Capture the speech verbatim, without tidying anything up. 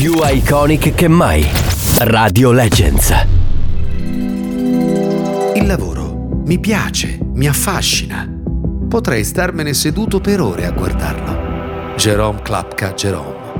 Più iconic che mai. Radio Legends. Il lavoro mi piace, mi affascina. Potrei starmene seduto per ore a guardarlo. Jerome Klapka Jerome.